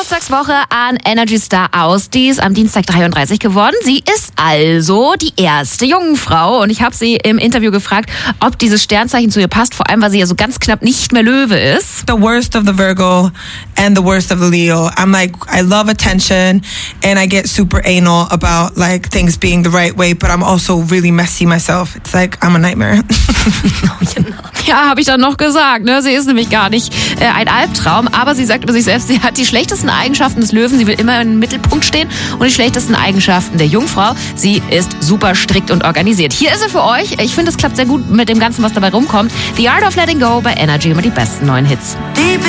Geburtstagswoche an Energy Star aus. Die ist am Dienstag 33 geworden. Sie ist also die erste Jungfrau. Und ich habe sie im Interview gefragt, ob dieses Sternzeichen zu ihr passt. Vor allem, weil sie ja so ganz knapp nicht mehr Löwe ist. The worst of the Virgo and the worst of the Leo. I'm like, I love attention and I get super anal about like things being the right way, but I'm also really messy myself. It's like, I'm a nightmare. Ja, habe ich dann noch gesagt. Ne? Sie ist nämlich gar nicht ein Albtraum, aber sie sagt über sich selbst, sie hat die schlechtesten Eigenschaften des Löwen. Sie will immer im Mittelpunkt stehen und die schlechtesten Eigenschaften der Jungfrau. Sie ist super strikt und organisiert. Hier ist sie für euch. Ich finde, es klappt sehr gut mit dem Ganzen, was dabei rumkommt. The Art of Letting Go bei Energy, immer die besten neuen Hits. Deep